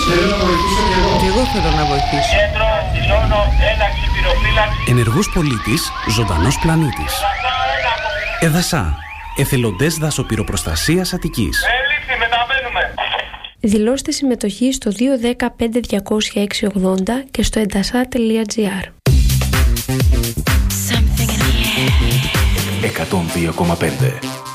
Θέλω να βοηθήσω κι εγώ. Και εγώ θέλω να βοηθήσω. Κέντρο, δηλώνω ένταξη πυροφύλαξη. Ενεργός πολίτης, ζωντανός πλανήτης. ΕΔΑΣΑ, εθελοντές δασοπυροπροστασίας Αττικής. Έληξη, μεταβαίνουμε. Δηλώστε συμμετοχή στο 210-5-200-680 και στο edasa.gr. 102,5